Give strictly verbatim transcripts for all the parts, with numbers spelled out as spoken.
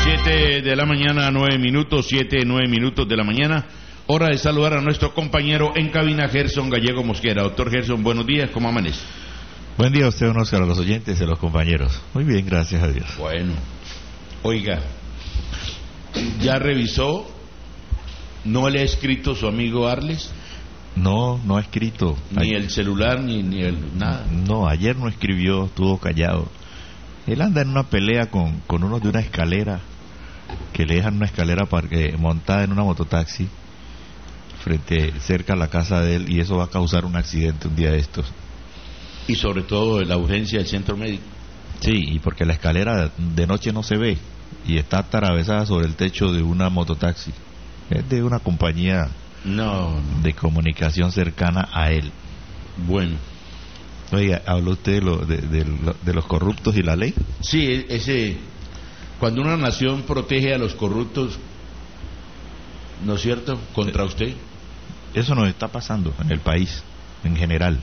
siete de la mañana, nueve minutos, siete, nueve minutos de la mañana. Hora de saludar a nuestro compañero en cabina, Gerson Gallego Mosquera. Doctor Gerson, buenos días, ¿cómo amanece? Buen día a usted, don Oscar, a los oyentes y a los compañeros. Muy bien, gracias a Dios. Bueno, oiga, ¿ya revisó? ¿No le ha escrito su amigo Arles? No, no ha escrito. Ni el celular, ni, ni el nada. No, ayer no escribió, estuvo callado. Él anda en una pelea con, con uno de una escalera, que le dejan una escalera para que, montada en una mototaxi, frente, cerca a la casa de él, y eso va a causar un accidente un día de estos. Y sobre todo la urgencia del centro médico. Sí, y porque la escalera de noche no se ve, y está atravesada sobre el techo de una mototaxi. Es de una compañía no, no. de comunicación cercana a él. Bueno. Oiga, ¿habló usted de, lo, de, de, de los corruptos y la ley? Sí, ese, cuando una nación protege a los corruptos, ¿no es cierto?, contra usted. Eso nos está pasando en el país, en general.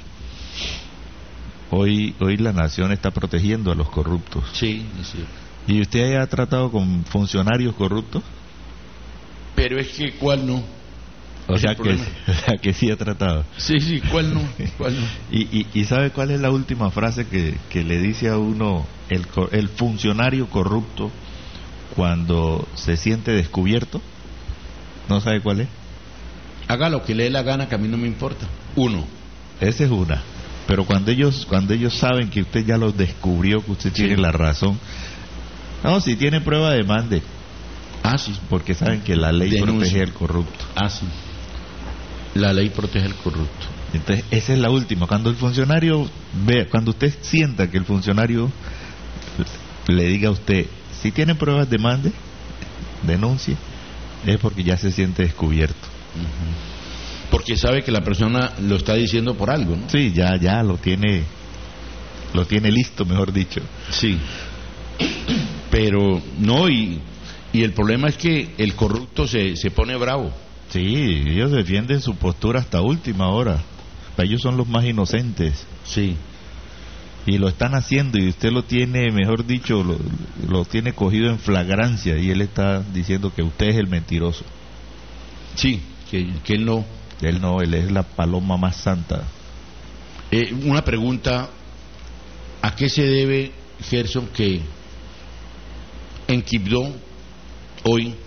Hoy, hoy la nación está protegiendo a los corruptos. Sí, es cierto. ¿Y usted ha tratado con funcionarios corruptos? Pero es que, ¿cuál no? O sea, que, o sea que sí ha tratado. Sí, sí, ¿cuál no? ¿Cuál no? ¿Y, y, ¿Y sabe cuál es la última frase que, que le dice a uno el, el funcionario corrupto cuando se siente descubierto? ¿No sabe cuál es? Haga lo que le dé la gana, que a mí no me importa. Uno. Esa es una. Pero cuando ellos cuando ellos saben que usted ya los descubrió, que usted tiene sí. la razón, no, si tiene prueba, demande. Ah, sí. Porque saben que la ley Denuncia. protege al corrupto. Ah, sí. La ley protege al corrupto. Entonces, esa es la última. Cuando el funcionario ve, cuando usted sienta que el funcionario le diga a usted, si tiene pruebas, demande, denuncie, es porque ya se siente descubierto. Uh-huh. Porque sabe que la persona lo está diciendo por algo, ¿no? Sí, ya, ya lo tiene, lo tiene listo, mejor dicho. Sí. Pero no, y, y el problema es que el corrupto se, se pone bravo. Sí, ellos defienden su postura hasta última hora. Ellos son los más inocentes. Sí. Y lo están haciendo, y usted lo tiene, mejor dicho, lo, lo tiene cogido en flagrancia, y él está diciendo que usted es el mentiroso. Sí, que, que él no. Él no, él es la paloma más santa. Eh, una pregunta, ¿a qué se debe, Gerson, que en Quibdó hoy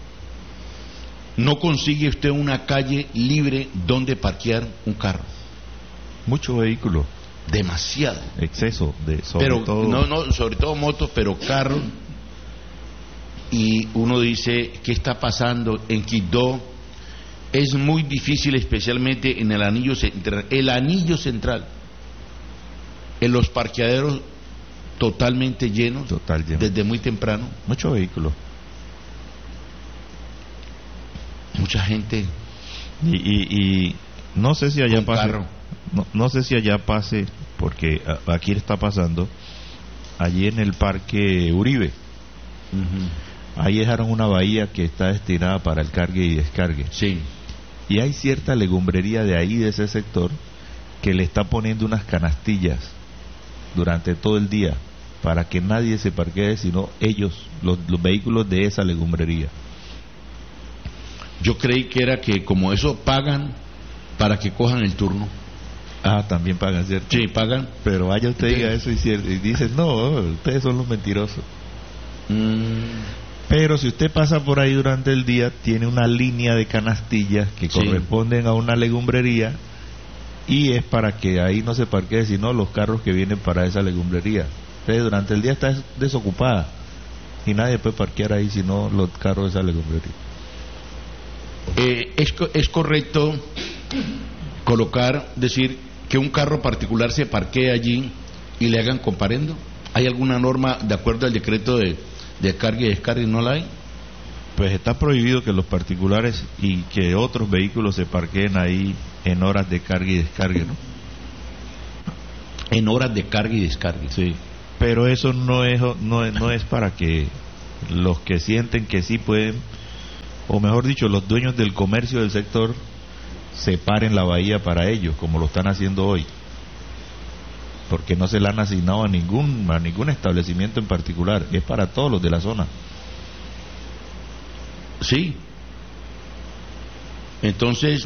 no consigue usted una calle libre donde parquear un carro? Mucho vehículo. Demasiado. Exceso de, sobre pero todo. No, no, sobre todo motos, pero carros. Y uno dice, ¿qué está pasando en Quibdó? Es muy difícil, especialmente en el anillo central. El anillo central, en los parqueaderos totalmente llenos, Total lleno. Desde muy temprano. Mucho vehículo. Mucha gente. Y, y, y no sé si allá pase. Carro. No, no sé si allá pase, porque a, aquí está pasando. Allí en el parque Uribe. Uh-huh. Ahí dejaron una bahía que está destinada para el cargue y descargue. Sí. Y hay cierta legumbrería de ahí, de ese sector, que le está poniendo unas canastillas durante todo el día para que nadie se parquee, sino ellos, los, los vehículos de esa legumbrería. Yo creí que era que como eso pagan para que cojan el turno. Ah, también pagan, ¿cierto? Sí, pagan. Pero vaya usted diga eso y, cierto, y dice, no, ustedes son los mentirosos. Mm. Pero si usted pasa por ahí durante el día, tiene una línea de canastillas que sí. corresponden a una legumbrería, y es para que ahí no se parquee, sino los carros que vienen para esa legumbrería. Entonces, durante el día está desocupada y nadie puede parquear ahí, sino los carros de esa legumbrería. Eh, es, es correcto colocar, decir que un carro particular se parquee allí y le hagan comparendo. ¿Hay alguna norma de acuerdo al decreto de de carga y descarga y no la hay? Pues está prohibido que los particulares y que otros vehículos se parqueen ahí en horas de carga y descarga, ¿no? En horas de carga y descarga. Sí. Pero eso no es no es, no es para que los que sienten que sí pueden, o mejor dicho, los dueños del comercio del sector separen la bahía para ellos, como lo están haciendo hoy. Porque no se le han asignado a ningún a ningún establecimiento en particular, es para todos los de la zona. Sí. Entonces,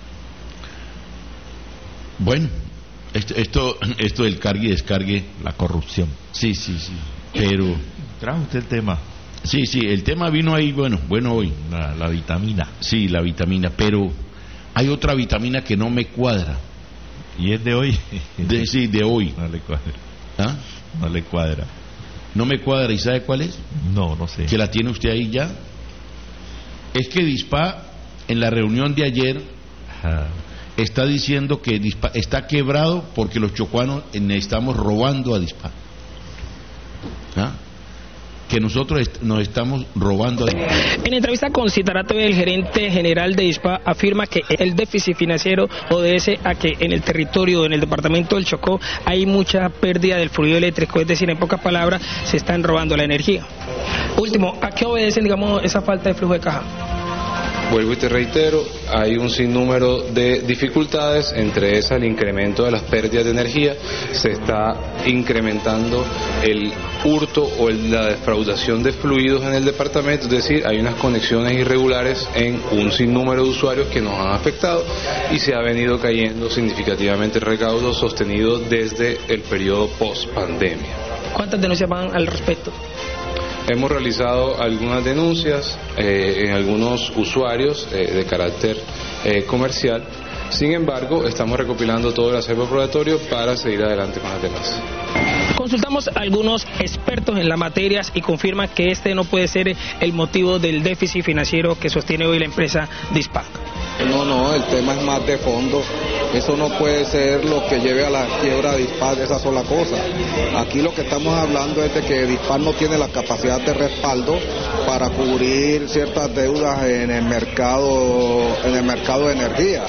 bueno, esto, esto, esto del cargue y descargue. La corrupción. Sí, sí, sí. Pero... ¿Trajo usted el tema? Sí, sí, el tema vino ahí, bueno, bueno hoy. La, la vitamina. Sí, la vitamina, pero hay otra vitamina que no me cuadra. ¿Y es de hoy? De, sí, de hoy. No le cuadra. ¿Ah? No le cuadra. No me cuadra, ¿y sabe cuál es? No, no sé. Que la tiene usted ahí ya. Es que Dispa, en la reunión de ayer, Ajá. está diciendo que Dispa está quebrado porque los chocuanos estamos robando a Dispa. ¿Ah? Que nosotros est nos estamos robando. En entrevista con Citará T V, el gerente general de Dispa afirma que el déficit financiero obedece a que en el territorio, en el departamento del Chocó, hay mucha pérdida del fluido eléctrico, es decir, en pocas palabras, se están robando la energía. Último, ¿a qué obedecen, digamos, esa falta de flujo de caja? Vuelvo y te reitero, hay un sinnúmero de dificultades, entre esas el incremento de las pérdidas de energía, se está incrementando el hurto o el, la defraudación de fluidos en el departamento, es decir, hay unas conexiones irregulares en un sinnúmero de usuarios que nos han afectado y se ha venido cayendo significativamente el recaudo sostenido desde el periodo post-pandemia. ¿Cuántas denuncias van al respecto? Hemos realizado algunas denuncias eh, en algunos usuarios eh, de carácter eh, comercial. Sin embargo, estamos recopilando todo el acervo probatorio para seguir adelante con las demás. Consultamos a algunos expertos en las materias y confirman que este no puede ser el motivo del déficit financiero que sostiene hoy la empresa Dispa. No, no, el tema es más de fondo. Eso no puede ser lo que lleve a la quiebra de Dispar, esa sola cosa. Aquí lo que estamos hablando es de que Dispar no tiene la capacidad de respaldo para cubrir ciertas deudas en el mercado, en el mercado de energía.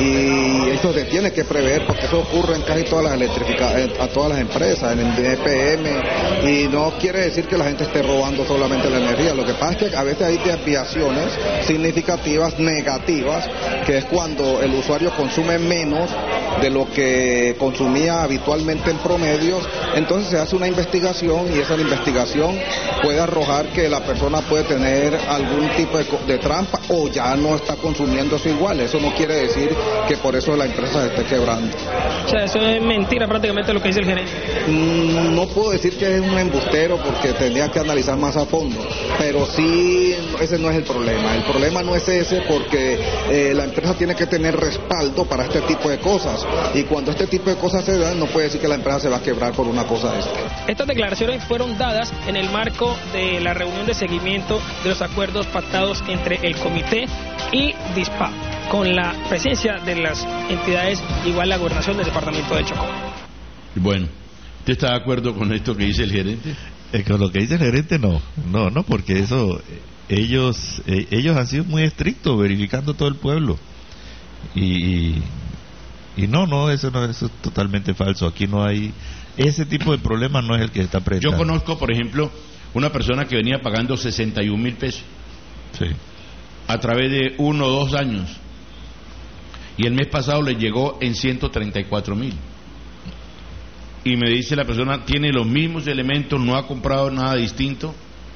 Y eso se tiene que prever porque eso ocurre en casi todas las electrifica a todas las empresas, en el D P M, y no quiere decir que la gente esté robando solamente la energía. Lo que pasa es que a veces hay desviaciones significativas negativas, que es cuando el usuario consume menos de lo que consumía habitualmente en promedios. Entonces se hace una investigación y esa investigación puede arrojar que la persona puede tener algún tipo de, de trampa o ya no está consumiendo eso igual. Eso no quiere decir que por eso la empresa se esté quebrando. O sea, eso es mentira prácticamente lo que dice el gerente. Mm, no puedo decir que es un embustero porque tendría que analizar más a fondo, pero sí, ese no es el problema. El problema no es ese porque eh, la empresa tiene que tener respaldo para este tipo de cosas, y cuando este tipo de cosas se dan, no puede decir que la empresa se va a quebrar por una cosa de esta. Estas declaraciones fueron dadas en el marco de la reunión de seguimiento de los acuerdos pactados entre el comité y Dispa, con la presencia de las entidades, igual la gobernación del departamento de Chocó. Bueno, ¿usted está de acuerdo con esto que dice el gerente? Eh, con lo que dice el gerente no, no, no, porque eso, ellos, eh, ellos han sido muy estrictos verificando todo el pueblo y, y, y no, no, eso no, eso es totalmente falso. Aquí no hay ese tipo de problema, no es el que está presentando. Yo conozco, por ejemplo, una persona que venía pagando sesenta y un mil pesos. Sí. A través de uno o dos años. Y el mes pasado le llegó en ciento treinta y cuatro mil. Y me dice la persona, tiene los mismos elementos, no ha comprado nada distinto.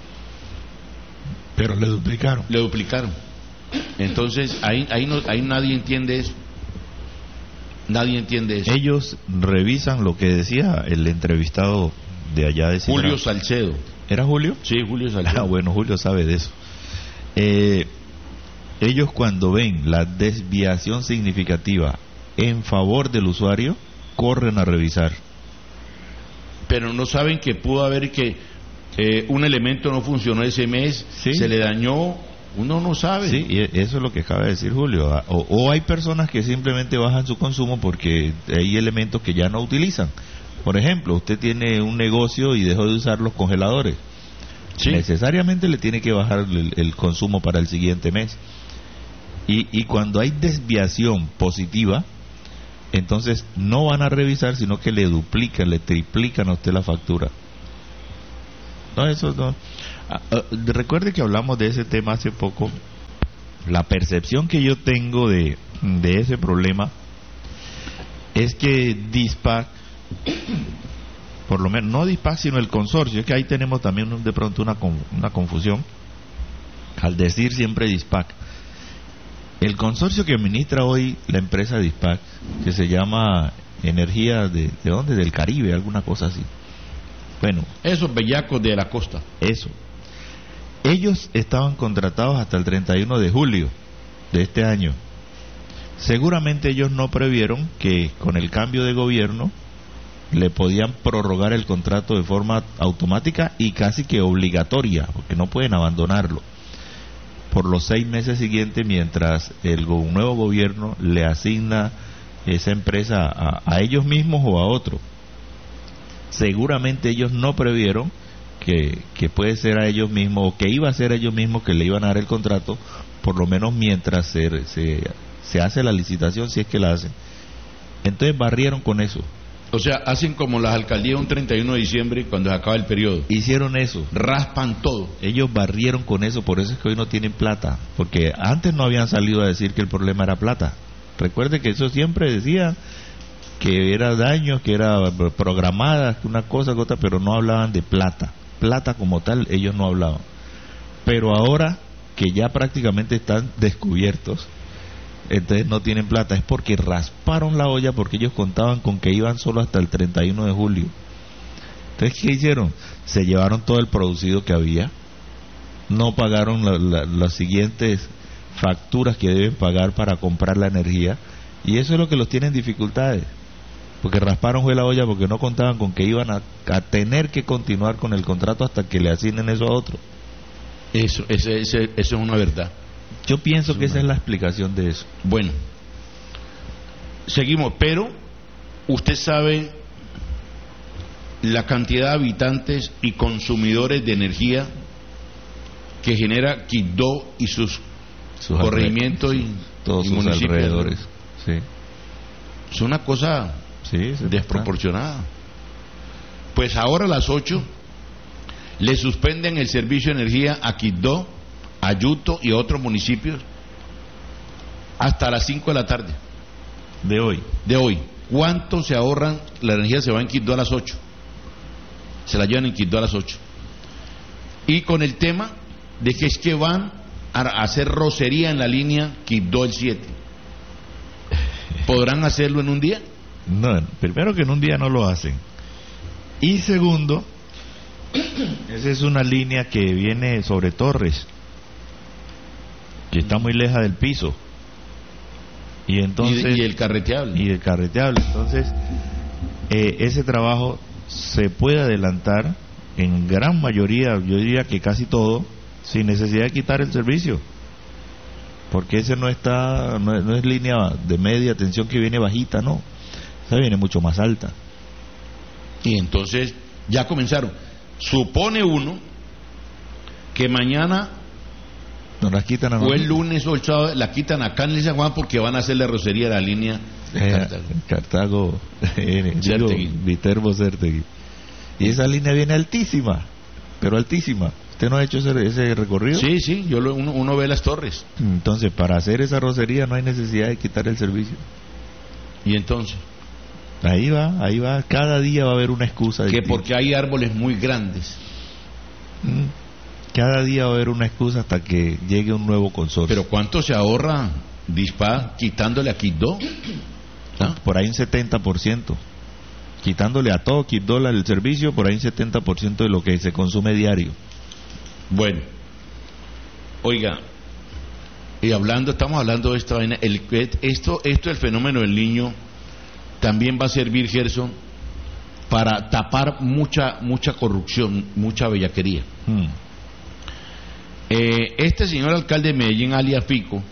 Pero le duplicaron. Le duplicaron. Entonces, ahí, ahí, no, ahí nadie entiende eso. Nadie entiende eso. Ellos revisan lo que decía el entrevistado de allá de Sinaloa. Julio Salcedo. ¿Era Julio? Sí, Julio Salcedo. Ah, bueno, Julio sabe de eso. Eh, ellos cuando ven la desviación significativa en favor del usuario, corren a revisar. Pero no saben que pudo haber que eh, un elemento no funcionó ese mes, ¿sí? Se le dañó, uno no sabe. Sí, y eso es lo que acaba de decir Julio. O, o hay personas que simplemente bajan su consumo porque hay elementos que ya no utilizan. Por ejemplo, usted tiene un negocio y dejó de usar los congeladores. Sí. Necesariamente le tiene que bajar el, el consumo para el siguiente mes. Y, y cuando hay desviación positiva, entonces no van a revisar, sino que le duplican, le triplican a usted la factura. No, eso no. Ah, ah, recuerde que hablamos de ese tema hace poco. La percepción que yo tengo de, de ese problema es que Dispa, por lo menos no Dispa, sino el consorcio, es que ahí tenemos también de pronto una, una confusión. al decir siempre Dispac. El consorcio que administra hoy la empresa Dispac, que se llama Energía de, ¿de dónde? Del Caribe, alguna cosa así. Bueno. Esos bellacos de la costa. Eso. Ellos estaban contratados hasta el treinta y uno de julio de este año. Seguramente ellos no previeron que con el cambio de gobierno le podían prorrogar el contrato de forma automática y casi que obligatoria, porque no pueden abandonarlo por los seis meses siguientes mientras el nuevo gobierno le asigna esa empresa a, a ellos mismos o a otro. Seguramente ellos no previeron que, que puede ser a ellos mismos o que iba a ser a ellos mismos que le iban a dar el contrato, por lo menos mientras se, se, se hace la licitación, si es que la hacen. Entonces barrieron con eso. O sea, hacen como las alcaldías un treinta y uno de diciembre cuando se acaba el periodo. Hicieron eso. Raspan todo. Ellos barrieron con eso, por eso es que hoy no tienen plata. Porque antes no habían salido a decir que el problema era plata. Recuerde que eso siempre decía que era daño, que era programada, que una cosa, que otra, pero no hablaban de plata. Plata como tal, ellos no hablaban. Pero ahora que ya prácticamente están descubiertos, entonces no tienen plata, es porque rasparon la olla, porque ellos contaban con que iban solo hasta el treinta y uno de julio. Entonces, ¿qué hicieron? Se llevaron todo el producido que había, no pagaron la, la, las siguientes facturas que deben pagar para comprar la energía, y eso es lo que los tiene en dificultades, porque rasparon fue la olla porque no contaban con que iban a, a tener que continuar con el contrato hasta que le asignen eso a otro. Eso, ese, ese, eso es una verdad. Yo pienso que esa es la explicación de eso. Bueno, seguimos, pero usted sabe la cantidad de habitantes y consumidores de energía que genera Quibdó y sus, sus corregimientos y todos y sus municipios alrededores. Sí. Es una cosa sí, desproporcionada. Pues ahora a las ocho le suspenden el servicio de energía a Quibdó, a Yuto y a otros municipios hasta las cinco de la tarde de hoy. De hoy. ¿Cuánto se ahorran? La energía se va en Quibdó a las ocho. Se la llevan en Quibdó a las ocho. Y con el tema de que es que van a hacer rocería en la línea Quibdó el siete. ¿Podrán hacerlo en un día? No, primero que en un día no lo hacen. Y segundo, esa es una línea que viene sobre Torres, que está muy lejos del piso. Y entonces y, de, y el carreteable. Y el carreteable. Entonces, eh, ese trabajo se puede adelantar en gran mayoría, yo diría que casi todo, sin necesidad de quitar el servicio. Porque ese no está, no es, no es línea de media tensión que viene bajita, no. Esa viene mucho más alta. Y entonces, ya comenzaron. Supone uno que mañana no las quitan a o el lunes o el sábado la quitan acá en el San Juan porque van a hacer la rocería de la línea eh, Cartago, eh, digo, Viterbo Certegui. Y esa línea viene altísima, pero altísima. ¿Usted no ha hecho ese, ese recorrido? Sí, sí, yo lo, uno, uno ve las torres. Entonces, para hacer esa rocería no hay necesidad de quitar el servicio. ¿Y entonces? Ahí va, ahí va. Cada día va a haber una excusa. Que porque hay árboles muy grandes. Mm. Cada día va a haber una excusa hasta que llegue un nuevo consorcio. ¿Pero cuánto se ahorra Dispa quitándole a Quibdó? ¿Ah? Por ahí un setenta por ciento. Quitándole a todo Quibdó el servicio, por ahí un setenta por ciento de lo que se consume diario. Bueno, oiga, y hablando, estamos hablando de esta vaina, el, esto, esto del fenómeno del Niño también va a servir, Gerson, para tapar mucha, mucha corrupción, mucha bellaquería. Hmm. Eh, este señor alcalde de Medellín, alias Fico,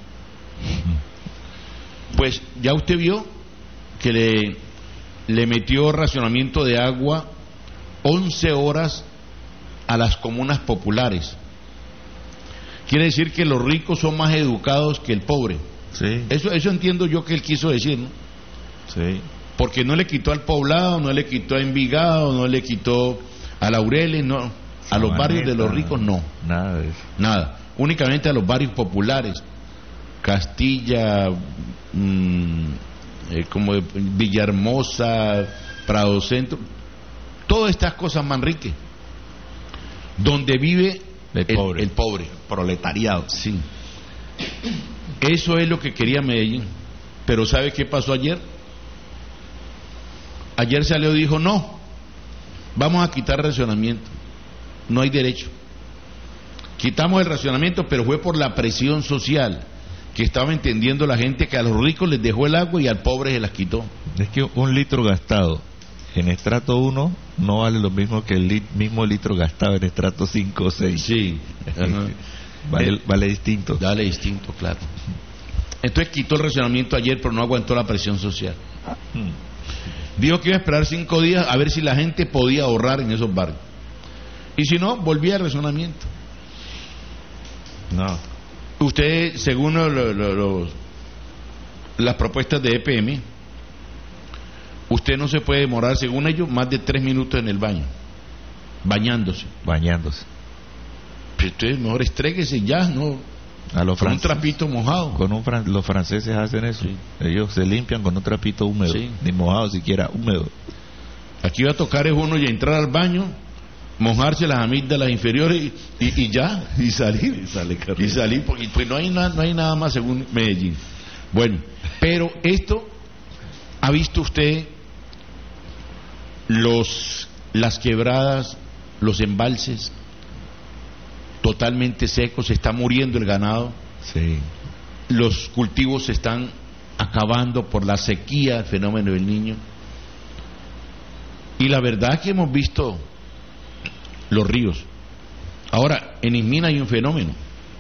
pues ya usted vio que le, le metió racionamiento de agua once horas a las comunas populares. Quiere decir que los ricos son más educados que el pobre. Sí. Eso, eso entiendo yo que él quiso decir, ¿no? Sí. Porque no le quitó al Poblado, no le quitó a Envigado, no le quitó a Laureles, no. A los barrios de los ricos no. Nada de eso. Nada. Únicamente a los barrios populares. Castilla, mmm, eh, como Villahermosa, Prado Centro. Todas estas cosas, Manrique. Donde vive El pobre. El, el pobre. Proletariado. Sí. Eso es lo que quería Medellín. Pero ¿sabe qué pasó ayer? Ayer salió y dijo, no, vamos a quitar racionamiento. No hay derecho. Quitamos el racionamiento, pero fue por la presión social que estaba entendiendo la gente que a los ricos les dejó el agua y al pobre se las quitó. Es que un litro gastado en estrato uno no vale lo mismo que el lit, mismo litro gastado en estrato cinco o seis. Sí. Ajá. Vale, eh, vale distinto. Vale distinto, claro. Entonces quitó el racionamiento ayer, pero no aguantó la presión social. Hmm. Dijo que iba a esperar cinco días a ver si la gente podía ahorrar en esos barrios. Y si no, volvía al racionamiento. No. Usted, según lo, lo, lo, los, las propuestas de E P M, usted no se puede demorar, según ellos, más de tres minutos en el baño, bañándose. Bañándose. Pero usted mejor estréguese ya, ¿no? A los con franceses, un trapito mojado. Con un fran los franceses hacen eso. Sí. Ellos se limpian con un trapito húmedo, sí. Ni mojado siquiera, húmedo. Aquí va a tocar es uno y entrar al baño, mojarse las amígdalas inferiores y, y, y ya, y salir. Y, sale y salir, porque pues no hay, nada, no hay nada más según Medellín. Bueno, pero esto, ¿ha visto usted los las quebradas, los embalses totalmente secos? Se está muriendo el ganado. Sí. Los cultivos se están acabando por la sequía, el fenómeno del Niño. Y la verdad es que hemos visto los ríos. Ahora, en Ismina hay un fenómeno.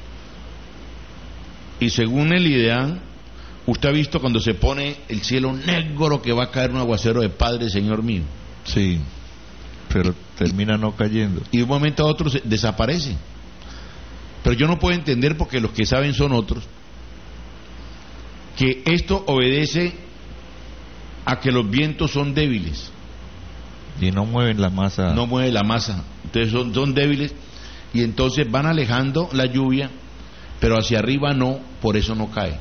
Y según el IDEAN, usted ha visto cuando se pone el cielo negro que va a caer un aguacero de Padre, Señor mío. Sí, pero termina no cayendo. Y de un momento a otro se desaparece. Pero yo no puedo entender, porque los que saben son otros, que esto obedece a que los vientos son débiles. Y no mueven la masa. No mueve la masa. Entonces son, son débiles y entonces van alejando la lluvia, pero hacia arriba no, por eso no cae.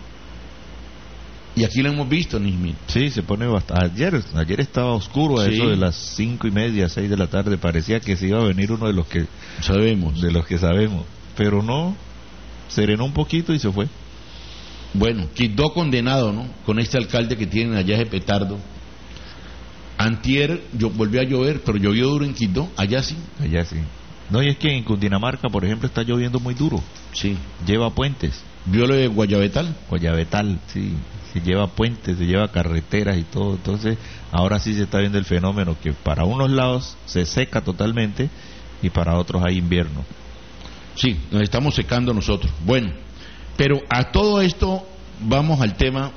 Y aquí lo hemos visto, Nismin. Sí, se pone bastante. Ayer, ayer estaba oscuro, a sí. Eso de las cinco y media, seis de la tarde, parecía que se iba a venir uno de los que sabemos. De los que sabemos. Pero no, serenó un poquito y se fue. Bueno, Quibdó condenado, ¿no? Con este alcalde que tienen allá de petardo. Antier yo volvió a llover, pero llovió duro en Quibdó, allá sí. Allá sí. No, y es que en Cundinamarca, por ejemplo, está lloviendo muy duro. Sí. Lleva puentes. ¿Vio lo de Guayabetal? Guayabetal, sí. Se lleva puentes, se lleva carreteras y todo. Entonces, ahora sí se está viendo el fenómeno que para unos lados se seca totalmente y para otros hay invierno. Sí, nos estamos secando nosotros. Bueno, pero a todo esto vamos al tema.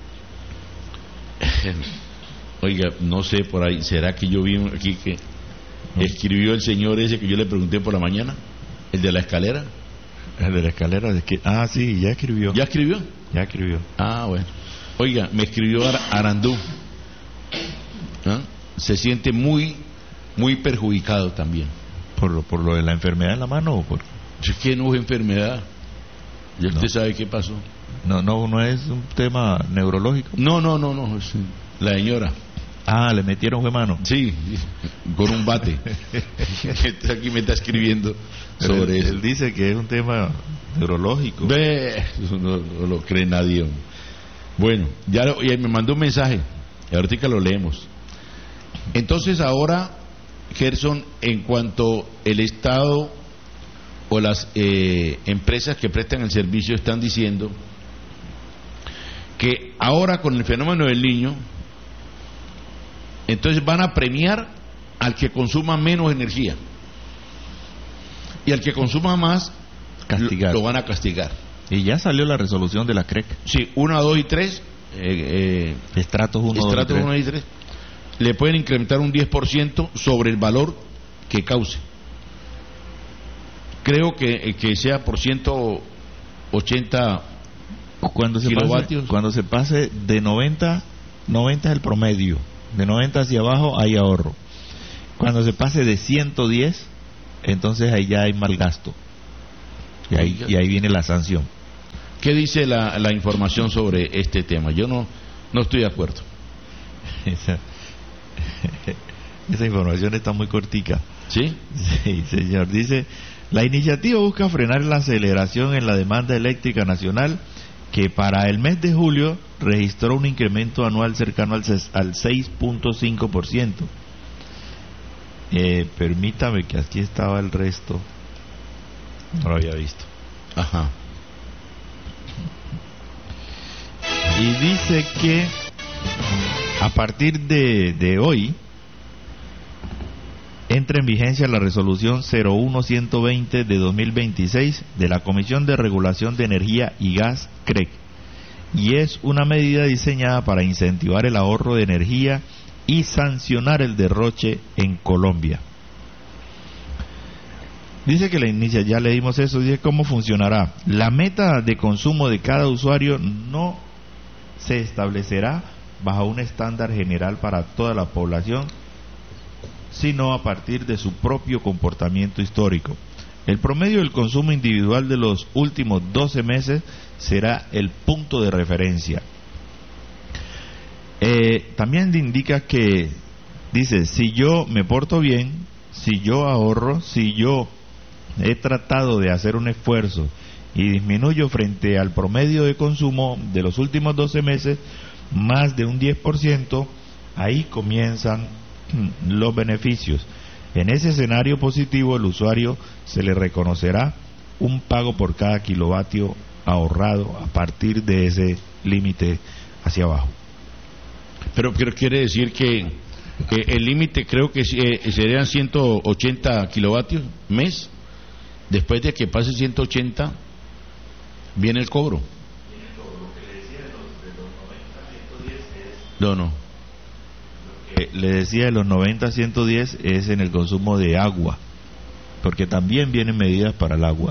Oiga, no sé por ahí, ¿será que yo vi aquí que no. Escribió el señor ese que yo le pregunté por la mañana? ¿El de la escalera? El de la escalera, de que... ah, sí, ya escribió. ¿Ya escribió? Ya escribió. Ah, bueno. Oiga, me escribió Ar Arandú. ¿Ah? Se siente muy, muy perjudicado también. ¿Por lo, por lo de la enfermedad en la mano o por...? Es que no es enfermedad. ¿Y usted no. sabe qué pasó? No, no, no es un tema neurológico. No, no, no, no. Es la señora. Ah, le metieron de mano. Sí, con un bate. Aquí me está escribiendo sobre él, eso. Él dice que es un tema neurológico. Ve, no, no lo cree nadie. Bueno, ya lo, y me mandó un mensaje. Y ahorita lo leemos. Entonces ahora, Gerson, en cuanto el Estado o las eh, empresas que prestan el servicio están diciendo que ahora con el fenómeno del Niño, entonces van a premiar al que consuma menos energía y al que consuma más castigar. Lo, lo van a castigar. Y ya salió la resolución de la C R E C. Sí, uno, dos y tres eh, eh, estratos uno, estratos uno y tres le pueden incrementar un diez por ciento sobre el valor que cause. Creo que, que sea por ciento ochenta cuando se kilovatios. Pase, cuando se pase de noventa, noventa es el promedio. De noventa hacia abajo hay ahorro. Cuando se pase de ciento diez, entonces ahí ya hay mal gasto. Y ahí, y ahí viene la sanción. ¿Qué dice la, la información sobre este tema? Yo no, no estoy de acuerdo. Esa, esa información está muy cortica. ¿Sí? Sí, señor. Dice, La iniciativa busca frenar la aceleración en la demanda eléctrica nacional, que para el mes de julio registró un incremento anual cercano al, al seis punto cinco por ciento. Eh, permítame, que aquí estaba el resto. No lo había visto. Ajá. Y dice que a partir de, de hoy entra en vigencia la resolución cero uno ciento veinte de dos mil veintiséis de la Comisión de Regulación de Energía y Gas, C R E G, y es una medida diseñada para incentivar el ahorro de energía y sancionar el derroche en Colombia. Dice que la inicia, ya le dimos eso, dice cómo funcionará. La meta de consumo de cada usuario no se establecerá bajo un estándar general para toda la población, sino a partir de su propio comportamiento histórico. El promedio del consumo individual de los últimos doce meses será el punto de referencia. Eh, también indica que, dice, si yo me porto bien, si yo ahorro, si yo he tratado de hacer un esfuerzo y disminuyo frente al promedio de consumo de los últimos doce meses más de un diez por ciento, ahí comienzan los beneficios. En ese escenario positivo, el usuario se le reconocerá un pago por cada kilovatio ahorrado a partir de ese límite hacia abajo. Pero, pero quiere decir que eh, el límite creo que eh, serían ciento ochenta kilovatios mes. Después de que pase ciento ochenta viene el cobro. No, no. Eh, le decía, de los noventa a ciento diez es en el consumo de agua, porque también vienen medidas para el agua.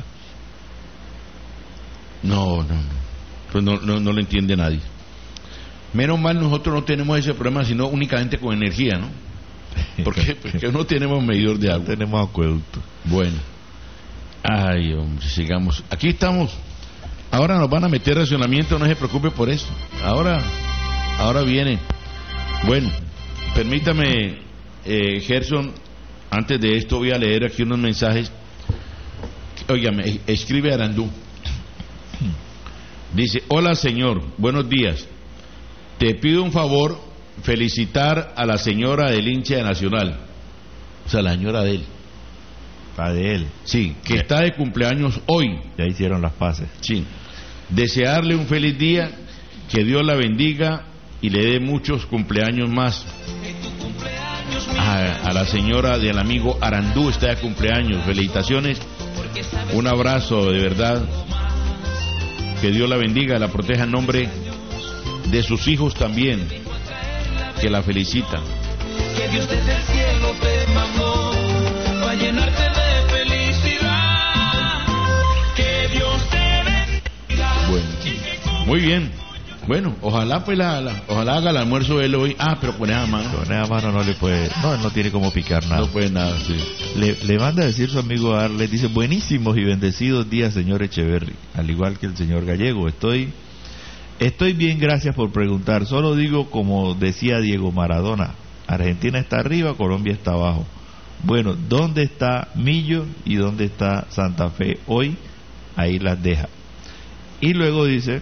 No, no, no. Pues no, no, no lo entiende nadie. Menos mal nosotros no tenemos ese problema, sino únicamente con energía, ¿no? ¿Por qué? Porque no tenemos medidor de agua. No tenemos acueducto. Bueno. Ay, hombre, sigamos. Aquí estamos. Ahora nos van a meter racionamiento, no se preocupe por eso. Ahora, ahora viene. Bueno, permítame, eh, Gerson, antes de esto voy a leer aquí unos mensajes. Óigame, escribe Arandú. Dice, hola señor, buenos días. Te pido un favor, felicitar a la señora del hincha de Nacional. O sea, la señora de él. La de él. Sí, que ya está de cumpleaños hoy. Ya hicieron las paces. Sí. Desearle un feliz día, que Dios la bendiga y le dé muchos cumpleaños más. A, a la señora del amigo Arandú está de cumpleaños. Felicitaciones. Un abrazo, de verdad. Que Dios la bendiga, la proteja en nombre de sus hijos también, que la felicitan. Que Dios desde el cielo te mandó para llenarte de felicidad. Que Dios te bendiga. Bueno, muy bien. Bueno, ojalá pues la, la ojalá haga el almuerzo él hoy. Ah, pero con esa mano. Con esa mano no le puede, no, él no tiene como picar nada. No puede nada, sí. Le, le manda a decir su amigo Arles, dice, buenísimos y bendecidos días, señor Echeverry, al igual que el señor Gallego. Estoy, estoy bien, gracias por preguntar. Solo digo, como decía Diego Maradona, Argentina está arriba, Colombia está abajo. Bueno, ¿dónde está Millo y dónde está Santa Fe hoy? Ahí las deja. Y luego dice,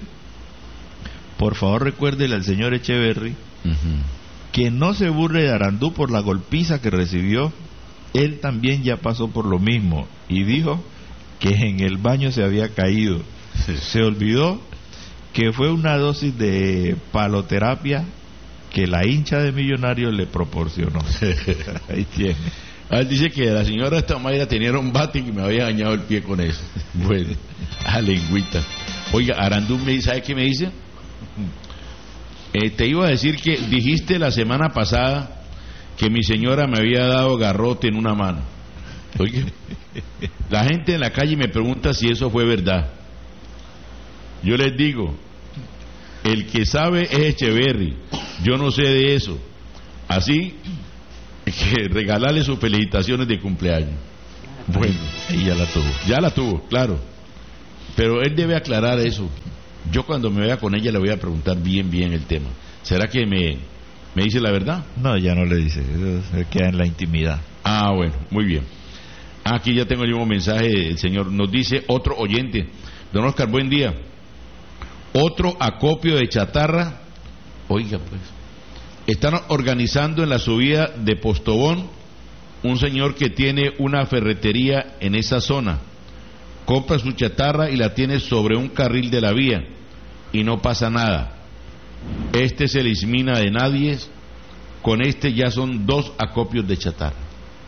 por favor recuérdele al señor Echeverry uh-huh. que no se burle de Arandú por la golpiza que recibió. Él también ya pasó por lo mismo y dijo que en el baño se había caído. Sí. Se olvidó que fue una dosis de paloterapia que la hincha de Millonarios le proporcionó. Ahí tiene. Ah, él dice que la señora esta Mayra tenía un bate y me había dañado el pie con eso. Bueno, a lengüita. Oiga, Arandú me dice, ¿sabe qué me dice? Eh, te iba a decir que dijiste la semana pasada que mi señora me había dado garrote en una mano. Oye, la gente en la calle me pregunta si eso fue verdad. Yo les digo, el que sabe es Echeverry, yo no sé de eso. Así que regalarle sus felicitaciones de cumpleaños. Bueno, y ya la tuvo. Ya la tuvo, claro. Pero él debe aclarar eso. Yo cuando me vea con ella le voy a preguntar bien, bien el tema. ¿Será que me, me dice la verdad? No, ya no le dice, eso se queda en la intimidad. Ah, bueno, muy bien. Aquí ya tengo el mismo mensaje del señor. Nos dice otro oyente. Don Oscar, buen día. Otro acopio de chatarra. Oiga, pues. Están organizando en la subida de Postobón un señor que tiene una ferretería en esa zona. Compra su chatarra y la tiene sobre un carril de la vía y no pasa nada. Este se elimina de nadie. Con este ya son dos acopios de chatarra.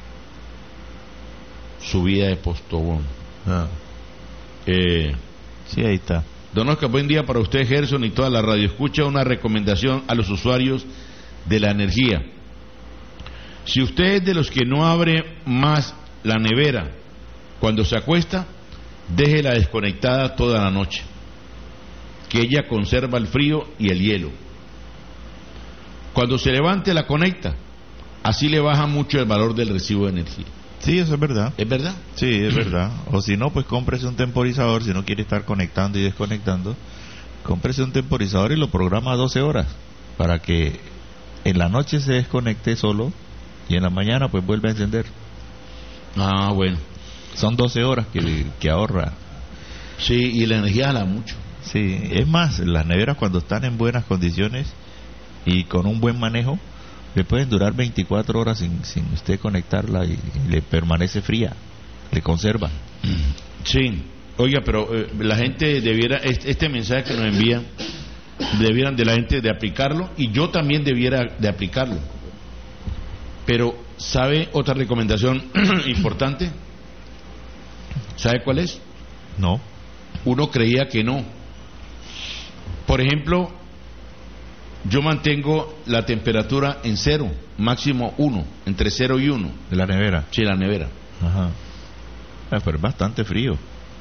Subida de Postobón. Ah. Eh, sí, ahí está. Don Oscar, buen día para usted, Gerson, y toda la radio. Escucha una recomendación a los usuarios de la energía. Si usted es de los que no abre más la nevera cuando se acuesta, déjela desconectada toda la noche, que ella conserva el frío y el hielo. Cuando se levante la conecta, así le baja mucho el valor del recibo de energía. Sí, eso es verdad. ¿Es verdad? Sí, es verdad. O si no, pues cómprese un temporizador. Si no quiere estar conectando y desconectando, cómprese un temporizador y lo programa a doce horas para que en la noche se desconecte solo y en la mañana pues vuelve a encender. Ah, bueno. Son doce horas que, que ahorra. Sí, y la energía jala mucho. Sí, es más, las neveras cuando están en buenas condiciones y con un buen manejo, le pueden durar veinticuatro horas sin, sin usted conectarla y, y le permanece fría, le conserva. Sí, oiga, pero eh, la gente debiera, este, este mensaje que nos envían, debieran de la gente de aplicarlo, y yo también debiera de aplicarlo. Pero, ¿sabe otra recomendación importante? ¿Sabe cuál es? No. Uno creía que no. Por ejemplo, yo mantengo la temperatura en cero, máximo uno, entre cero y uno. ¿De la nevera? Sí, la nevera. Ajá. Ah, pero es bastante frío.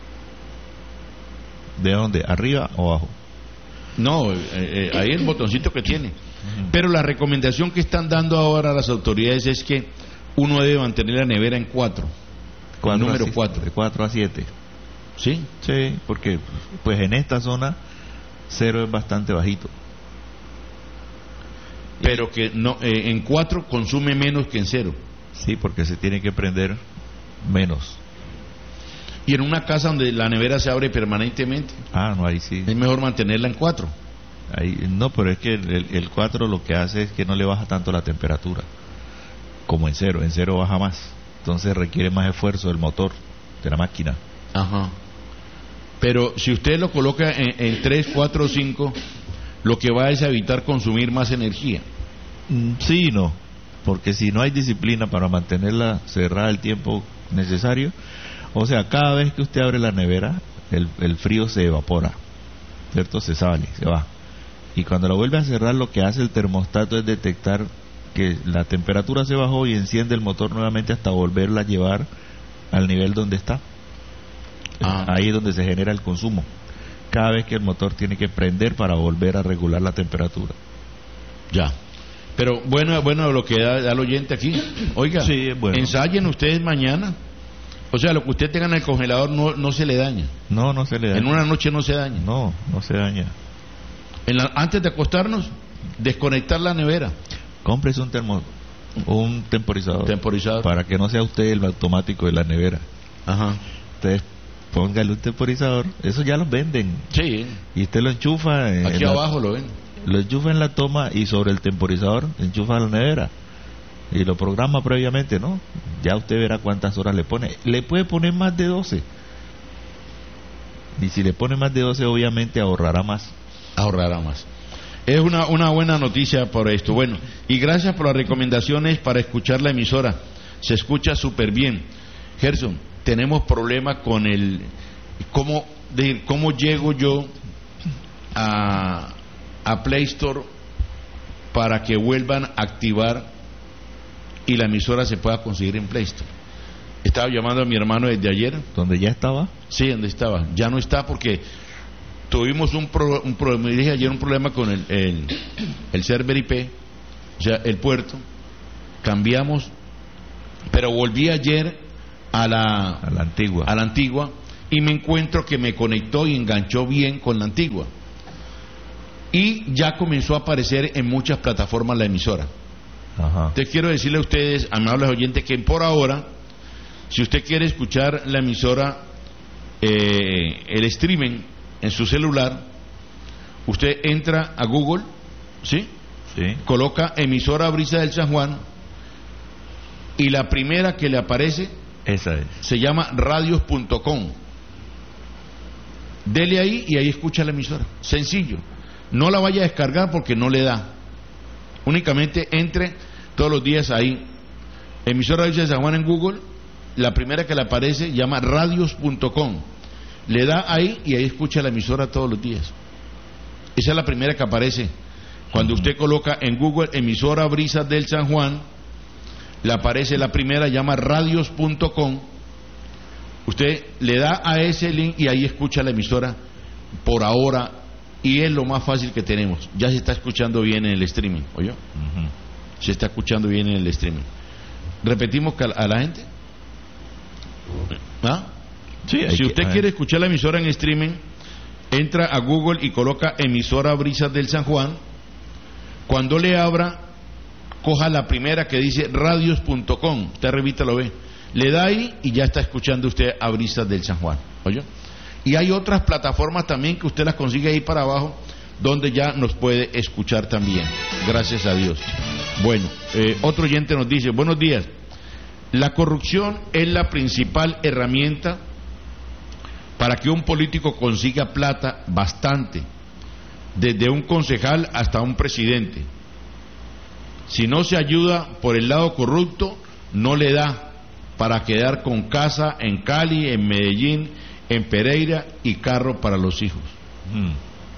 ¿De dónde? ¿Arriba o abajo? No, eh, eh, ahí el botoncito que tiene. Uh-huh. Pero la recomendación que están dando ahora las autoridades es que uno debe mantener la nevera en cuatro. Con número cuatro. De cuatro a siete. ¿Sí? Sí, porque pues en esta zona cero es bastante bajito. Pero que no eh, en cuatro consume menos que en cero. Sí, porque se tiene que prender menos. Y en una casa donde la nevera se abre permanentemente, ah, no, ahí sí es mejor mantenerla en cuatro. Ahí, no, pero es que el, el cuatro lo que hace es que no le baja tanto la temperatura como en cero. En cero baja más, entonces requiere más esfuerzo del motor, de la máquina. Ajá. Pero si usted lo coloca en, en tres, cuatro o cinco, lo que va es a evitar consumir más energía. Sí y no, porque si no hay disciplina para mantenerla cerrada el tiempo necesario, o sea, cada vez que usted abre la nevera, el, el frío se evapora, ¿cierto? Se sale, se va. Y cuando la vuelve a cerrar, lo que hace el termostato es detectar que la temperatura se bajó y enciende el motor nuevamente hasta volverla a llevar al nivel donde está. Ah. Ahí es donde se genera el consumo. Cada vez que el motor tiene que prender para volver a regular la temperatura. Ya. Pero bueno, bueno lo que da, da el oyente aquí. Oiga, sí, es bueno. Ensayen ustedes mañana. O sea, lo que usted tenga en el congelador no, no se le daña. No, no se le daña. En una noche no se daña. No, no se daña. En la, antes de acostarnos, desconectar la nevera. Cómprese un termo, un temporizador. Temporizador. Para que no sea usted el automático de la nevera. Ajá. Entonces, póngale un temporizador. Eso ya lo venden. Sí. Y usted lo enchufa. En, Aquí en abajo la, lo ven. Lo enchufa en la toma y sobre el temporizador enchufa la nevera. Y lo programa previamente, ¿no? Ya usted verá cuántas horas le pone. Le puede poner más de doce. Y si le pone más de doce, obviamente ahorrará más. Ahorrará más. Es una, una buena noticia por esto. Bueno, y gracias por las recomendaciones para escuchar la emisora. Se escucha súper bien. Gerson, tenemos problemas con el... ¿Cómo, de, cómo llego yo a, a Play Store para que vuelvan a activar y la emisora se pueda conseguir en Play Store? Estaba llamando a mi hermano desde ayer. ¿Dónde ya estaba? Sí, donde estaba. Ya no está porque tuvimos un, pro, un problema, dije ayer un problema con el, el, el server I P, o sea, el puerto. Cambiamos, pero volví ayer a la, a la antigua. A la antigua y me encuentro que me conectó y enganchó bien con la antigua. Y ya comenzó a aparecer en muchas plataformas la emisora. Ajá. Te quiero decirle a ustedes, amables oyentes, que por ahora Si usted quiere escuchar la emisora, eh, el streaming en su celular, usted entra a Google, ¿sí? Sí. Coloca emisora Brisa del San Juan y la primera que le aparece Esa es. se llama radios punto com. Dele ahí y ahí escucha la emisora. Sencillo. No la vaya a descargar porque no le da. Únicamente entre todos los días ahí. Emisora Brisa del San Juan en Google. La primera que le aparece llama radios punto com. Le da ahí y ahí escucha la emisora todos los días. Esa es la primera que aparece. Cuando usted coloca en Google emisora Brisas del San Juan, le aparece la primera, llama radios punto com. Usted le da a ese link y ahí escucha la emisora por ahora, y es lo más fácil que tenemos. Ya se está escuchando bien en el streaming, ¿oyó? Uh-huh. Se está escuchando bien en el streaming. ¿Repetimos a la gente? ¿Ah? Sí, si usted que, quiere escuchar la emisora en streaming, entra a Google y coloca emisora Brisas del San Juan. Cuando le abra, coja la primera que dice radios punto com. Usted revista lo ve. Le da ahí y ya está escuchando usted a Brisas del San Juan. ¿Oyó? Y hay otras plataformas también que usted las consigue ahí para abajo, donde ya nos puede escuchar también. Gracias a Dios. Bueno, eh, otro oyente nos dice, buenos días. La corrupción es la principal herramienta para que un político consiga plata bastante, desde un concejal hasta un presidente. Si no se ayuda por el lado corrupto, no le da para quedar con casa en Cali, en Medellín, en Pereira y carro para los hijos. Mm.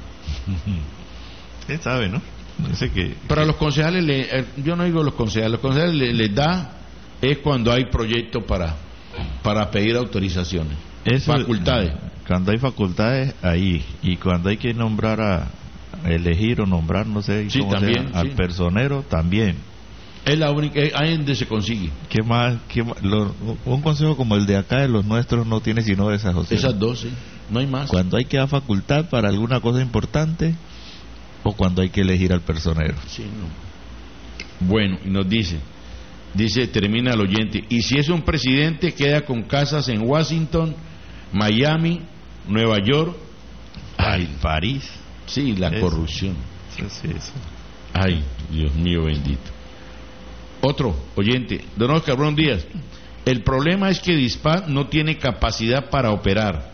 Usted sabe, ¿no? Dice que, para que... los concejales, le, eh, yo no digo los concejales, los concejales les le da es cuando hay proyectos para, para pedir autorizaciones. Eso, facultades. Cuando hay facultades, ahí. Y cuando hay que nombrar a, a elegir o nombrar, no sé, sí, cómo también, sea, al sí. personero, también. Es la única, ahí donde se consigue. ¿Qué más? Qué más? Lo, un consejo como el de acá, de los nuestros, no tiene sino esas, José. Esas dos, sí. No hay más. Cuando hay que dar facultad para alguna cosa importante o cuando hay que elegir al personero. Sí, no. Bueno, y nos dice, dice, termina el oyente, y si es un presidente, queda con casas en Washington, Miami, Nueva York, ay, París. Sí, la eso. Corrupción. Sí, sí, eso. Ay, Dios mío bendito. Otro oyente, don Oscar, buenos días. El problema es que DISPAD no tiene capacidad para operar.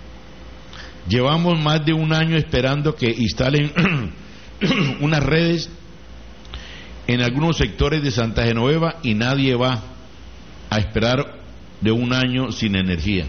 Llevamos más de un año esperando que instalen unas redes en algunos sectores de Santa Genoveva y nadie va a esperar de un año sin energía.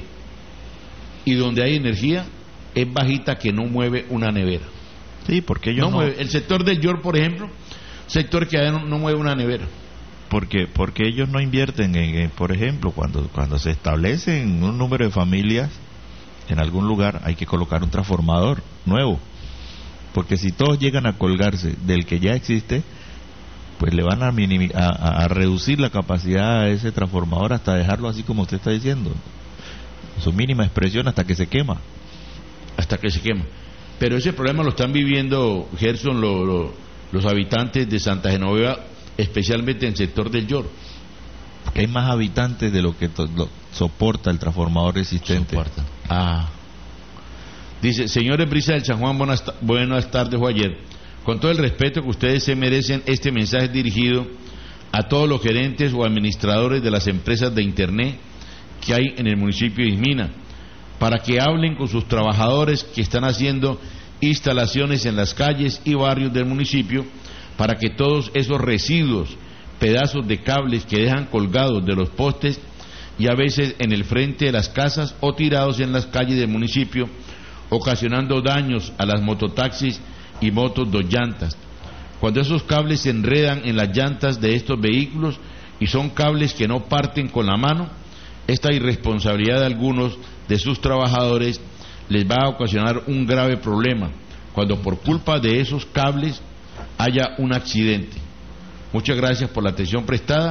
Y donde hay energía es bajita que no mueve una nevera. Sí, porque ellos no, no... mueve. El sector del York, por ejemplo, sector que no, no mueve una nevera. Porque porque ellos no invierten en, en, por ejemplo, cuando cuando se establecen un número de familias en algún lugar, hay que colocar un transformador nuevo, porque si todos llegan a colgarse del que ya existe, pues le van a, minimi- a, a reducir la capacidad a ese transformador hasta dejarlo así como usted está diciendo, su mínima expresión hasta que se quema. Hasta que se quema. Pero ese problema lo están viviendo, Gerson, lo, lo, los habitantes de Santa Genoveva, especialmente en el sector del York. Porque hay más habitantes de lo que to- lo soporta el transformador existente. Soporta. Ah. Dice, señores Brisa del San Juan, buenas, buenas tardes o ayer. Con todo el respeto que ustedes se merecen, este mensaje es dirigido a todos los gerentes o administradores de las empresas de internet que hay en el municipio de Ismina, para que hablen con sus trabajadores que están haciendo instalaciones en las calles y barrios del municipio, para que todos esos residuos, pedazos de cables que dejan colgados de los postes y a veces en el frente de las casas o tirados en las calles del municipio, ocasionando daños a las mototaxis y motos dos llantas. Cuando esos cables se enredan en las llantas de estos vehículos y son cables que no parten con la mano, esta irresponsabilidad de algunos de sus trabajadores les va a ocasionar un grave problema cuando por culpa de esos cables haya un accidente. Muchas gracias por la atención prestada.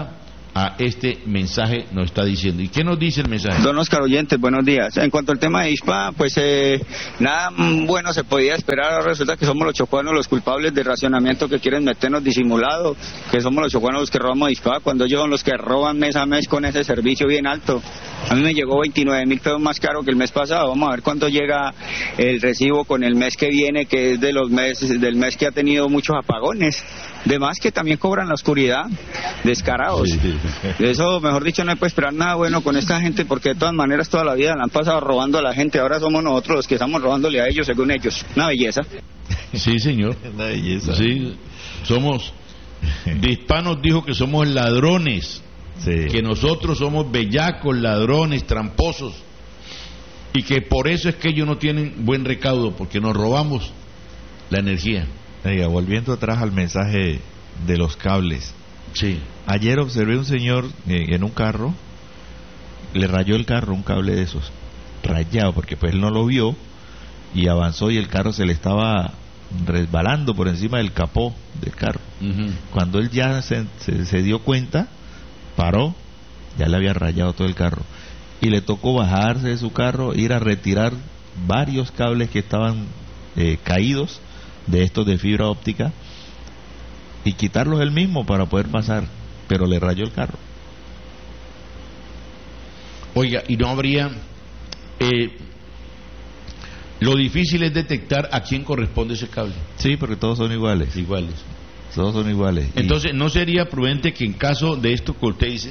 a este mensaje nos está diciendo. ¿Y qué nos dice el mensaje? Don Oscar Oyentes, buenos días. En cuanto al tema de ISPA, pues eh, nada bueno se podía esperar. Ahora resulta que somos los chocuanos los culpables del racionamiento que quieren meternos disimulado, que somos los chocuanos los que robamos ISPA, cuando ellos son los que roban mes a mes con ese servicio bien alto. A mí me llegó veintinueve mil pesos más caro que el mes pasado. Vamos a ver cuánto llega el recibo con el mes que viene, que es de los meses del mes que ha tenido muchos apagones. De más que también cobran la oscuridad, descarados. Sí. Eso, mejor dicho, no hay que esperar nada bueno con esta gente, porque de todas maneras toda la vida la han pasado robando a la gente. Ahora somos nosotros los que estamos robándole a ellos, según ellos. Una belleza. Sí, señor. Una belleza. Sí, somos... Dispa nos dijo que somos ladrones, Sí. que nosotros somos bellacos, ladrones, tramposos, y que por eso es que ellos no tienen buen recaudo, porque nos robamos la energía. Oiga, volviendo atrás al mensaje de los cables. Sí. Ayer observé un señor eh, en un carro, le rayó el carro un cable de esos, rayado, porque pues él no lo vio y avanzó y el carro se le estaba resbalando por encima del capó del carro. Uh-huh. Cuando él ya se, se, se dio cuenta, paró, ya le había rayado todo el carro y le tocó bajarse de su carro, ir a retirar varios cables que estaban eh, caídos de estos de fibra óptica y quitarlos él mismo para poder pasar, pero le rayó el carro. Oiga, y no habría... Eh, lo difícil es detectar a quién corresponde ese cable. Sí, porque todos son iguales. Iguales. Todos son iguales. Entonces, ¿no sería prudente que en caso de esto que usted dice,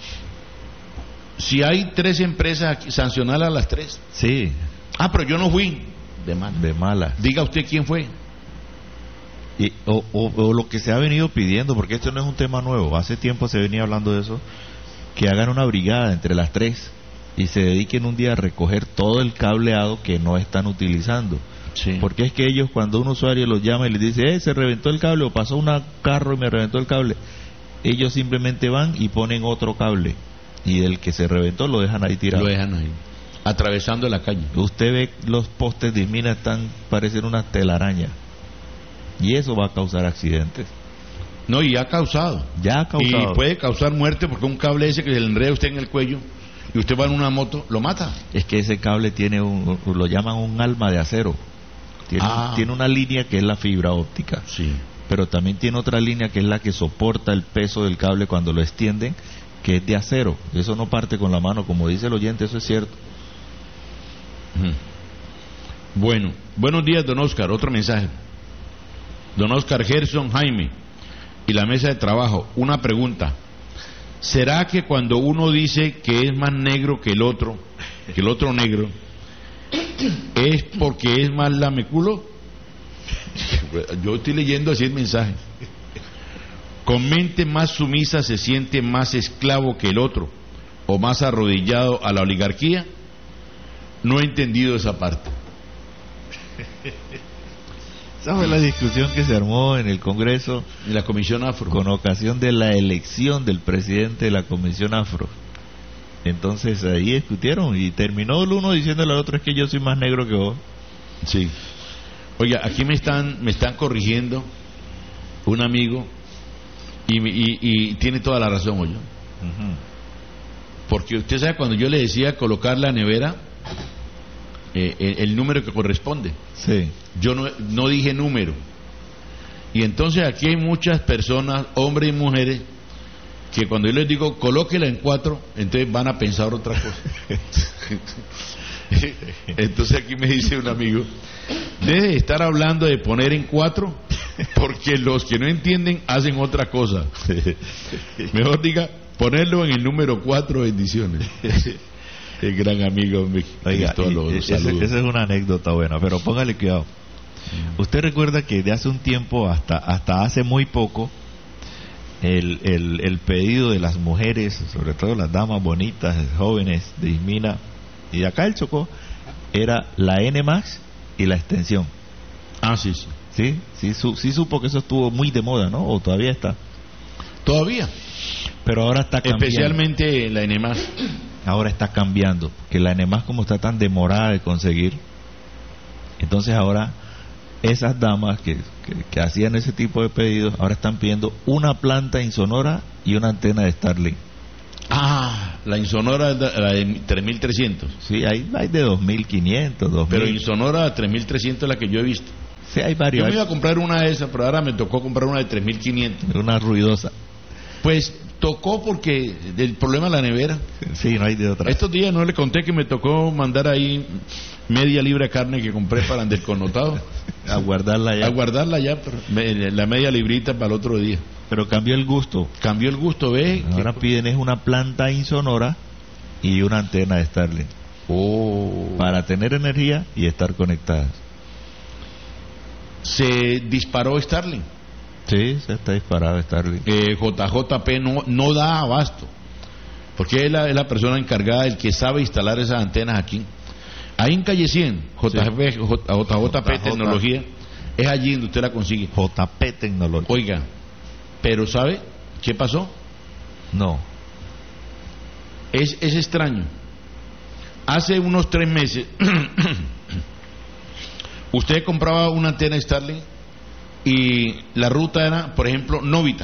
si hay tres empresas aquí, sancionar a las tres? Sí. Ah, pero yo no fui. De mala. De mala. Diga usted quién fue. Y, o, o, o lo que se ha venido pidiendo, porque esto no es un tema nuevo, hace tiempo se venía hablando de eso, que hagan una brigada entre las tres y se dediquen un día a recoger todo el cableado que no están utilizando. Sí. Porque es que ellos, cuando un usuario los llama y les dice, eh, se reventó el cable, o pasó un carro y me reventó el cable, ellos simplemente van y ponen otro cable, y el que se reventó lo dejan ahí tirado. Lo dejan ahí, atravesando la calle. Usted ve los postes de Ismina, están, parecen una telaraña, y eso va a causar accidentes. No, y ha causado. Ya ha causado. Y puede causar muerte, porque un cable ese que se le enreda a usted en el cuello y usted va en una moto, lo mata. Es que ese cable tiene un, lo llaman un alma de acero. Tiene, Ah. tiene una línea que es la fibra óptica, Sí. pero también tiene otra línea que es la que soporta el peso del cable cuando lo extienden, que es de acero. Eso no parte con la mano, como dice el oyente, eso es cierto. Ujú. Bueno, buenos días, don Oscar. Otro mensaje. Don Oscar Gerson Jaime y la mesa de trabajo. Una pregunta. ¿Será que cuando uno dice que es más negro que el otro, que el otro negro, es porque es más lameculo? Yo estoy leyendo así el mensaje. Con mente más sumisa se siente más esclavo que el otro, o más arrodillado a la oligarquía. No he entendido esa parte. Esa fue la discusión que se armó en el Congreso En la Comisión Afro. con ocasión de la elección del presidente de la Comisión Afro. Entonces ahí discutieron y terminó el uno diciéndole al otro, es que yo soy más negro que vos. Sí. Oiga, aquí me están me están corrigiendo un amigo y, y, y tiene toda la razón, oye. Uh-huh. Porque usted sabe, cuando yo le decía colocar la nevera, eh, el, el número que corresponde, Sí. yo no, no dije número. Y entonces aquí hay muchas personas, hombres y mujeres, que cuando yo les digo colóquela en cuatro, entonces van a pensar otra cosa. Entonces aquí me dice un amigo, deje de estar hablando de poner en cuatro, porque los que no entienden hacen otra cosa. Mejor diga ponerlo en el número cuatro, bendiciones. El gran amigo me Oiga, todos los y- ese- saludos. esa es una anécdota buena, pero póngale cuidado. Usted recuerda que de hace un tiempo hasta hasta hace muy poco el, el, el pedido de las mujeres, sobre todo las damas bonitas, jóvenes de Ismina y de acá el Chocó, era la N más y la extensión. Ah, sí, sí. Sí, sí, su, sí supo que eso estuvo muy de moda, ¿no? O todavía está. Todavía. Pero ahora está cambiando. Especialmente la N más. Ahora está cambiando, que la N más como está tan demorada de conseguir, entonces ahora esas damas que, que, que hacían ese tipo de pedidos ahora están pidiendo una planta insonora y una antena de Starlink. Ah, la Insonora, la de tres mil trescientos. Sí, hay, hay de dos mil quinientos, dos mil. Pero Insonora tres mil trescientos es la que yo he visto. Sí, hay varios. Yo me iba a comprar una de esas, pero ahora me tocó comprar una de tres mil quinientos. Una ruidosa. Pues tocó porque el problema de la nevera. Sí, no hay de otra. Estos días no le conté que me tocó mandar ahí media libra de carne que compré para el desconnotado. A guardarla ya. A guardarla ya, pero me- la media librita para el otro día. Pero cambió el gusto. Cambió el gusto, ¿ves? Ahora piden es una planta insonora y una antena de Starlink. Oh. Para tener energía y estar conectadas. Se disparó Starlink. Sí, se está disparado Starlink. Eh, J J P no, no da abasto, porque es la, es la persona encargada, el que sabe instalar esas antenas aquí. Ahí en Calle cien, J J P, J J P Tecnología, es allí donde usted la consigue. J P Tecnología. Oiga, pero ¿sabe qué pasó? No. Es, es extraño. Hace unos tres meses, usted compraba una antena Starlink y la ruta era, por ejemplo, Novita.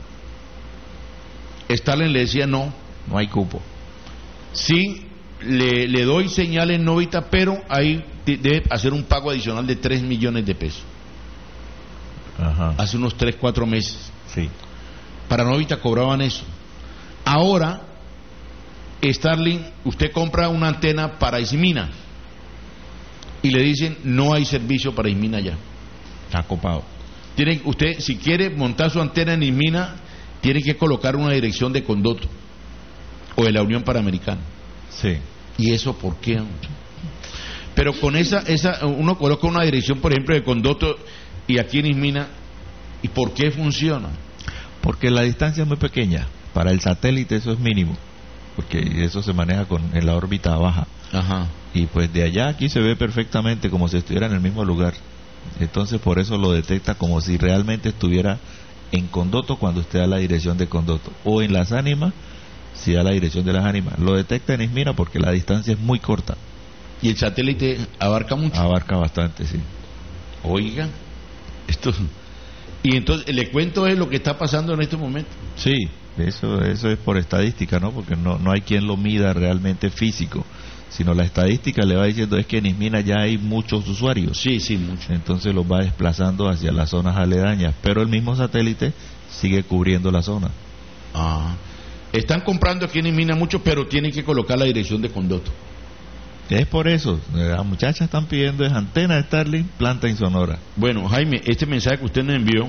Starlink le decía no. No hay cupo. Sí, le, le doy señal en Novita, pero ahí de- debe hacer un pago adicional de tres millones de pesos. Ajá. Hace unos tres, cuatro meses. Sí. Para Novita cobraban eso. Ahora, Starlink, usted compra una antena para Ismina y le dicen no hay servicio para Ismina ya. Está copado. Tiene, usted, si quiere montar su antena en Ismina, tiene que colocar una dirección de Condoto o de la Unión Panamericana. Sí. ¿Y eso por qué? Pero con esa, esa uno coloca una dirección, por ejemplo, de Condoto y aquí en Ismina, ¿y por qué funciona? Porque la distancia es muy pequeña. Para el satélite eso es mínimo. Porque eso se maneja con en la órbita baja. Ajá. Y pues de allá aquí se ve perfectamente como si estuviera en el mismo lugar. Entonces por eso lo detecta como si realmente estuviera en Condoto cuando usted da la dirección de Condoto. O en Las Ánimas, si da la dirección de Las Ánimas. Lo detecta en Ismina porque la distancia es muy corta. Y el satélite abarca mucho. Abarca bastante, sí. Oiga, esto. Y entonces le cuento es lo que está pasando en este momento. Sí, eso, eso es por estadística, ¿no? Porque no, no hay quien lo mida realmente físico, sino la estadística le va diciendo es que en Ismina ya hay muchos usuarios. Sí, sí, mucho. Entonces los va desplazando hacia las zonas aledañas, pero el mismo satélite sigue cubriendo la zona. Ah. Están comprando aquí en Ismina mucho, pero tienen que colocar la dirección de Condoto. Es por eso, las muchachas están pidiendo es antena de Starlink, planta insonora. Bueno, Jaime, este mensaje que usted nos envió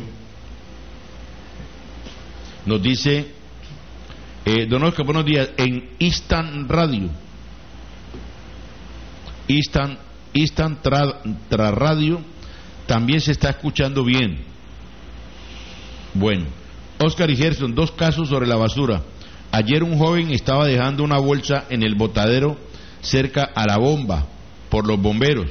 nos dice, eh, don Oscar, buenos días, en Instant Radio, Instant, Instant tra, tra Radio, también se está escuchando bien. Bueno, Oscar y Gerson, dos casos sobre la basura. Ayer un joven estaba dejando una bolsa en el botadero cerca a la bomba por los bomberos.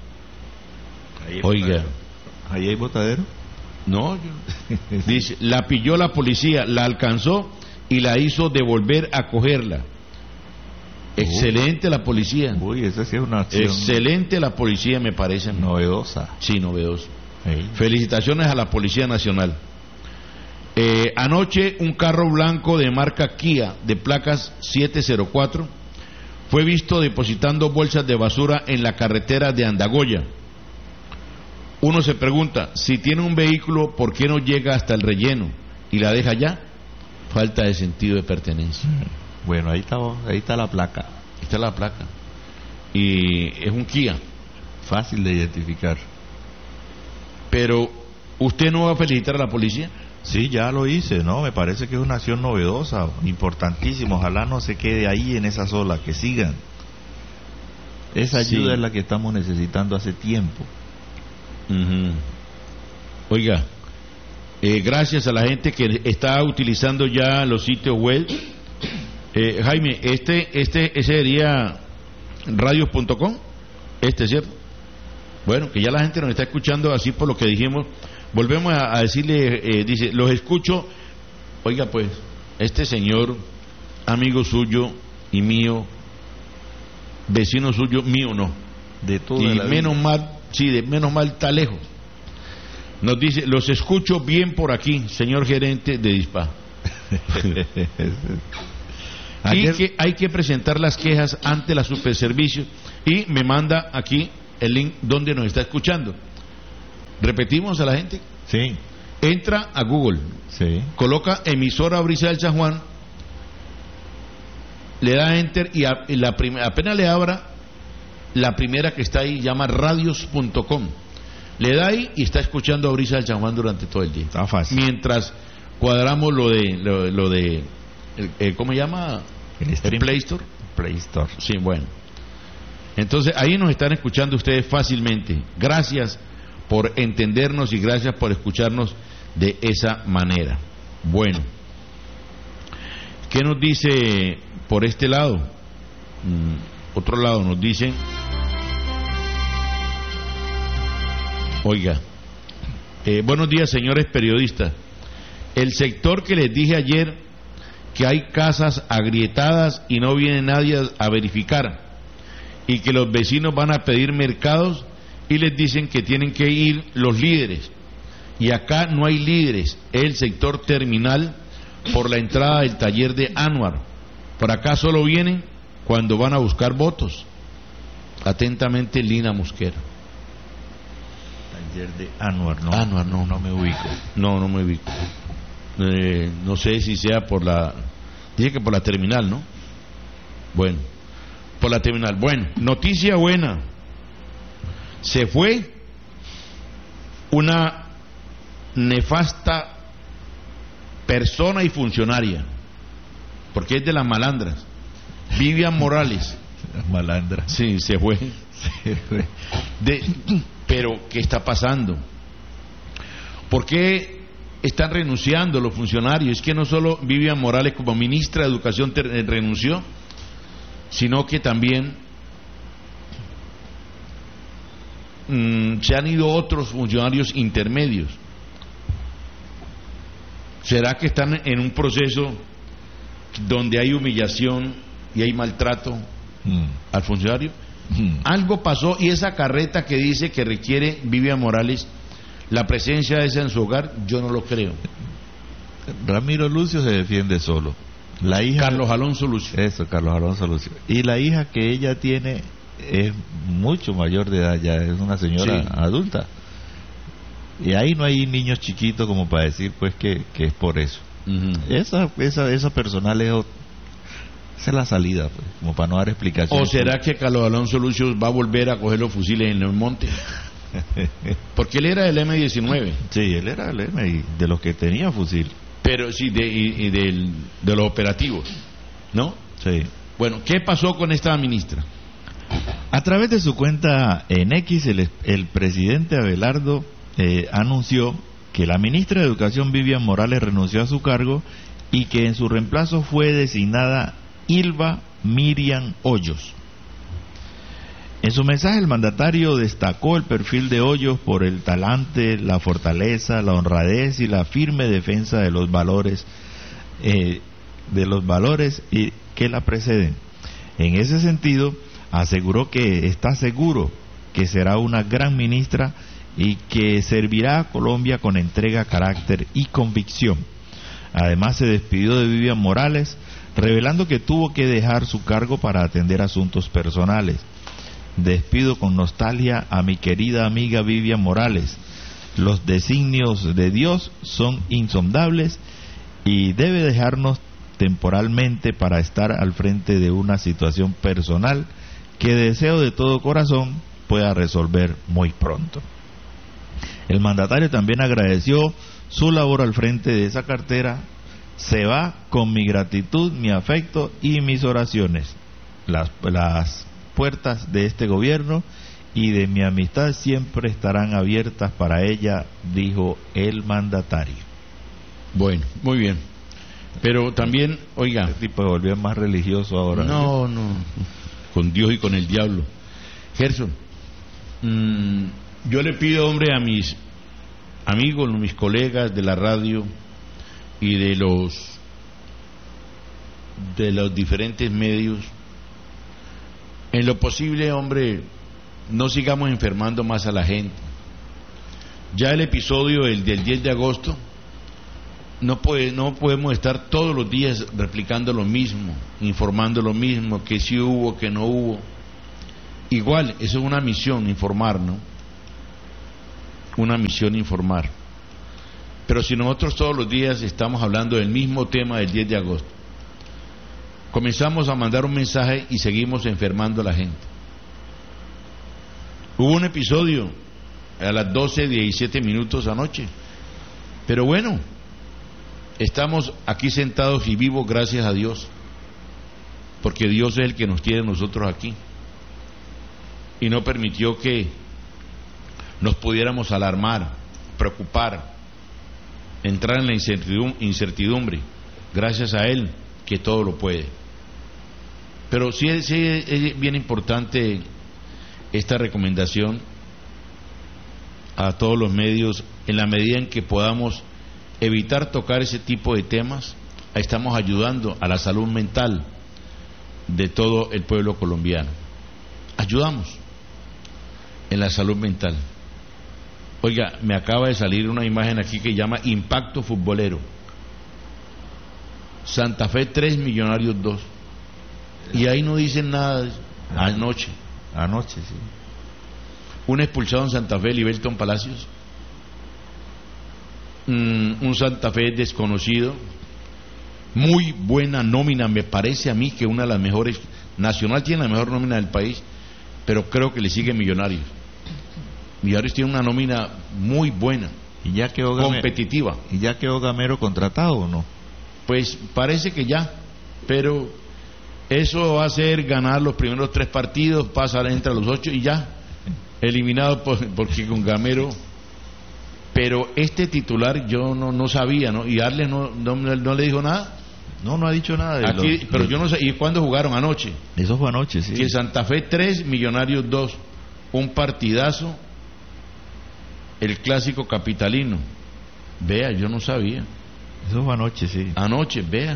Oiga, ¿Ahí hay botadero? no, yo- dice, la pilló la policía, la alcanzó y la hizo devolver a cogerla. Excelente la policía. Uy, esa sí es una acción Excelente la policía, me parece. novedosa. Sí, novedoso. Ey. Felicitaciones a la Policía Nacional. Eh, anoche un carro blanco de marca Kia de placas siete cero cuatro fue visto depositando bolsas de basura en la carretera de Andagoya. Uno se pregunta, si tiene un vehículo, ¿por qué no llega hasta el relleno y la deja allá? Falta de sentido de pertenencia. Bueno, ahí está, ahí está la placa. Esta es la placa. Y es un Kia. Fácil de identificar. Pero, ¿usted no va a felicitar a la policía? Sí, ya lo hice, ¿no? Me parece que es una acción novedosa, importantísima. Ojalá no se quede ahí en esa sola, que sigan. Esa ayuda Sí. es la que estamos necesitando hace tiempo. Ujú. Oiga, eh, gracias a la gente que está utilizando ya los sitios web. Eh, Jaime, este, este, ese sería radios punto com, este, ¿cierto? Bueno, que ya la gente nos está escuchando así por lo que dijimos. Volvemos a, a decirle, eh, dice, los escucho. Oiga, pues, este señor, amigo suyo y mío, vecino suyo, mío no. De toda Y la menos vida. mal, sí, de menos mal está lejos. Nos dice, los escucho bien por aquí, señor gerente de Dispa. Y que hay que presentar las quejas ante la Superservicios, y me manda aquí el link donde nos está escuchando. Repetimos a la gente. Sí. Entra a Google, sí. Coloca emisora Brisa del San Juan, le da enter y, a, y la prim- apenas le abra la primera que está ahí, llama radios punto com. Le da ahí y está escuchando a Brisa del San Juan durante todo el día. Está fácil. Mientras cuadramos lo de lo, lo de el, el, ¿cómo se llama? El, el Play Store. Play Store. Sí, bueno. Entonces ahí nos están escuchando ustedes fácilmente. Gracias por entendernos y gracias por escucharnos de esa manera. Bueno, ¿qué nos dice por este lado? Mm, otro lado nos dicen, oiga, eh, buenos días señores periodistas. El sector que les dije ayer que hay casas agrietadas y no viene nadie a verificar, y que los vecinos van a pedir mercados y les dicen que tienen que ir los líderes, y acá no hay líderes, es el sector terminal por la entrada del taller de Anuar. Por acá solo vienen cuando van a buscar votos. Atentamente, Lina Mosquera. Taller de Anuar, no, Anuar, no, no me ubico. No, no me ubico. Eh, no sé si sea por la, dije que por la terminal, ¿no? Bueno, por la terminal. Bueno, noticia buena. Se fue una nefasta persona y funcionaria, porque es de las malandras, Vivian Morales. Malandra. Sí, se fue. Se fue. De, pero, ¿qué está pasando? ¿Por qué están renunciando los funcionarios? Es que no solo Vivian Morales como ministra de Educación te, eh, renunció, sino que también mmm, se han ido otros funcionarios intermedios. ¿Será que están en un proceso donde hay humillación y hay maltrato mm. al funcionario? Mm. Algo pasó, y esa carreta que dice que requiere Vivian Morales, la presencia de esa en su hogar, yo no lo creo. Ramiro Lucio se defiende solo. La hija, Carlos Alonso Lucio. Eso, Carlos Alonso Lucio. Y la hija que ella tiene es mucho mayor de edad, ya es una señora sí. adulta. Y ahí no hay niños chiquitos como para decir pues que, que es por eso. Uh-huh. Esa, esa, esa personal es, esa es la salida, pues, como para no dar explicaciones. ¿O será que Carlos Alonso Lucio va a volver a coger los fusiles en el monte? Porque él era del eme diecinueve. Sí, él era del M y de los que tenía fusil. Pero sí, de, y, y del, de los operativos, ¿no? Sí. Bueno, ¿qué pasó con esta ministra? A través de su cuenta en X, el, el presidente Abelardo eh, anunció que la ministra de Educación Vivian Morales renunció a su cargo y que en su reemplazo fue designada Ilva Miriam Hoyos. En su mensaje el mandatario destacó el perfil de Hoyos por el talante, la fortaleza, la honradez y la firme defensa de los valores eh, de los valores y, que la preceden. En ese sentido, aseguró que está seguro que será una gran ministra y que servirá a Colombia con entrega, carácter y convicción. Además, se despidió de Vivian Morales, revelando que tuvo que dejar su cargo para atender asuntos personales. Despido con nostalgia a mi querida amiga Vivian Morales. Los designios de Dios son insondables y debe dejarnos temporalmente para estar al frente de una situación personal que deseo de todo corazón pueda resolver muy pronto. El mandatario también agradeció su labor al frente de esa cartera. Se va con mi gratitud, mi afecto y mis oraciones. Las, las puertas de este gobierno y de mi amistad siempre estarán abiertas para ella, dijo el mandatario. Bueno, muy bien. Pero también, oiga, este tipo se volvió más religioso ahora. No, no, con Dios y con el diablo. Gerson, mmm, yo le pido, hombre, a mis amigos, mis colegas de la radio y de los de los diferentes medios, en lo posible, hombre, no sigamos enfermando más a la gente. Ya el episodio del, del diez de agosto no puede, no podemos estar todos los días replicando lo mismo, informando lo mismo, que sí hubo, que no hubo. Igual, eso es una misión, informar, ¿no? Una misión, informar. Pero si nosotros todos los días estamos hablando del mismo tema del diez de agosto, comenzamos a mandar un mensaje y seguimos enfermando a la gente. Hubo un episodio a las doce diecisiete minutos anoche, pero bueno, estamos aquí sentados y vivos gracias a Dios, porque Dios es el que nos tiene nosotros aquí y no permitió que nos pudiéramos alarmar, preocupar, entrar en la incertidumbre. Gracias a Él que todo lo puede. Pero sí, sí es bien importante esta recomendación a todos los medios, en la medida en que podamos evitar tocar ese tipo de temas, estamos ayudando a la salud mental de todo el pueblo colombiano. Ayudamos en la salud mental. Oiga, me acaba de salir una imagen aquí que llama Impacto Futbolero. Santa Fe tres, Millonarios dos. Y ahí no dicen nada de eso. Anoche. Anoche, sí. Un expulsado en Santa Fe, Libelton Palacios. Mm, un Santa Fe desconocido. Muy buena nómina, me parece a mí que una de las mejores. Nacional tiene la mejor nómina del país, pero creo que le sigue Millonarios. Millonarios tiene una nómina muy buena, y ya quedó Gamero, competitiva. ¿Y ya quedó Gamero contratado o no? Pues parece que ya, pero eso va a ser ganar los primeros tres partidos, pasar entre los ocho y ya, eliminado por, porque con Gamero. Pero este titular yo no, no sabía, ¿no? Y Arles no, no, no le dijo nada. No, no ha dicho nada de Aquí, los, pero los... yo no sé, ¿y cuándo jugaron? Anoche. Eso fue anoche, sí. Que Santa Fe tres, Millonarios dos, un partidazo. El clásico capitalino. Vea, yo no sabía. Eso fue anoche, sí. Anoche, vea.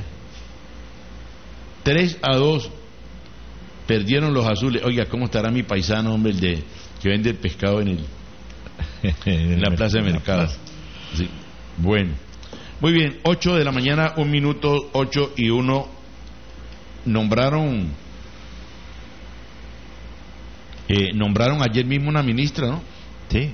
tres a dos. Perdieron los azules. Oiga, ¿cómo estará mi paisano, hombre, el de que vende el pescado en el en la plaza de mercado? Sí. Bueno. Muy bien, ocho de la mañana, un minuto, ocho y uno. Nombraron eh, nombraron ayer mismo una ministra, ¿no? Sí.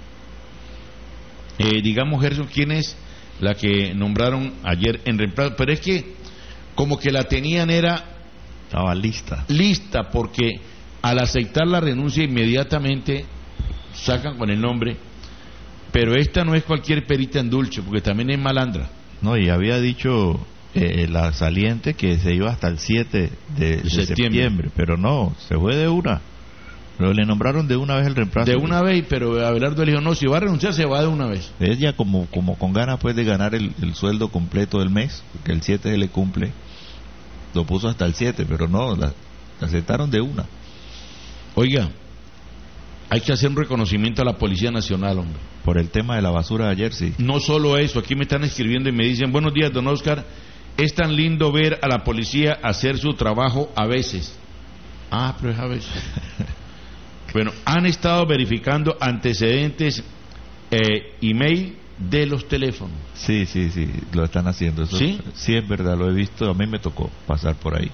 Eh, digamos, Gerson, ¿quién es la que nombraron ayer en reemplazo? Pero es que como que la tenían era... Estaba lista. Lista, porque al aceptar la renuncia inmediatamente sacan con el nombre, pero esta no es cualquier perita en dulce, porque también es malandra. No, y había dicho eh, la saliente que se iba hasta el siete de, de, de septiembre. septiembre, pero no, se fue de una. Pero le nombraron de una vez el reemplazo. De una vez, pero Abelardo le dijo, no, si va a renunciar, se va de una vez. Ella como, como con ganas pues de ganar el, el sueldo completo del mes, porque el siete se le cumple, lo puso hasta el siete, pero no, la, la aceptaron de una. Oiga, hay que hacer un reconocimiento a la Policía Nacional, hombre. Por el tema de la basura de ayer, sí. No solo eso, aquí me están escribiendo y me dicen, buenos días, don Oscar, es tan lindo ver a la policía hacer su trabajo a veces. Ah, pero es a veces. Bueno, han estado verificando antecedentes eh, email de los teléfonos. Sí, sí, sí, lo están haciendo. Eso ¿Sí? Sí, es verdad, lo he visto, a mí me tocó pasar por ahí.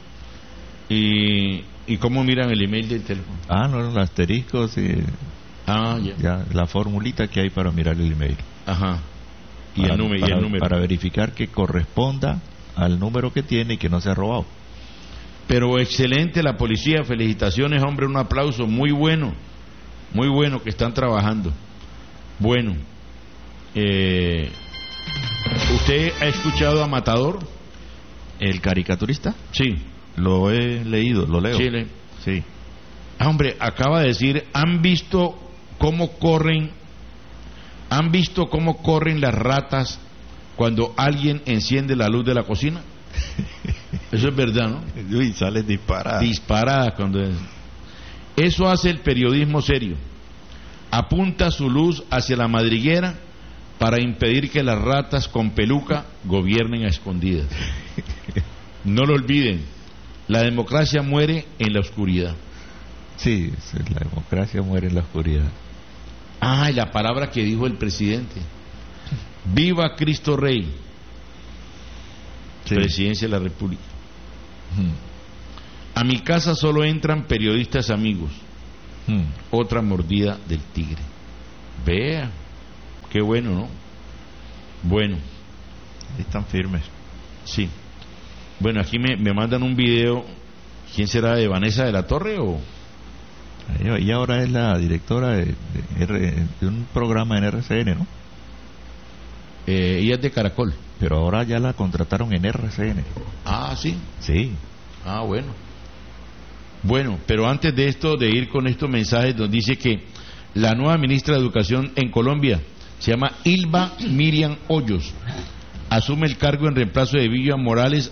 ¿Y, y cómo miran el email del teléfono? Ah, no, los asteriscos, sí. Ah, ya. Ya, la formulita que hay para mirar el email. Ajá. Y, para, el, número, para, y el número. Para verificar que corresponda al número que tiene y que no se ha robado. Pero excelente la policía, felicitaciones, hombre, un aplauso, muy bueno, muy bueno que están trabajando. Bueno, eh, ¿usted ha escuchado a Matador? ¿El caricaturista? Sí. Lo he leído, lo leo. Sí, le... sí. Ah, hombre, acaba de decir, ¿han visto cómo corren, han visto cómo corren las ratas cuando alguien enciende la luz de la cocina? Eso es verdad, ¿no? Uy, salen disparadas. Disparadas cuando es. Eso hace el periodismo serio. Apunta su luz hacia la madriguera para impedir que las ratas con peluca gobiernen a escondidas. No lo olviden, la democracia muere en la oscuridad. Sí, la democracia muere en la oscuridad. Ah, y la palabra que dijo el presidente. Viva Cristo Rey. Sí. Presidencia de la República. Hmm. A mi casa solo entran periodistas amigos. Hmm. Otra mordida del tigre. Vea, qué bueno, ¿no? Bueno, Ahí están firmes. sí. Bueno, aquí me, me mandan un video. ¿Quién será? ¿De Vanessa de la Torre o...? Ella, ella ahora es la directora de, de R- de un programa en R C N, ¿no? Eh, ella es de Caracol. Pero ahora ya la contrataron en R C N. Ah, sí. Sí. Ah, bueno. Bueno, pero antes de esto, de ir con estos mensajes, nos dice que la nueva ministra de Educación en Colombia se llama Ilva Miriam Hoyos. Asume el cargo en reemplazo de Vivian Morales,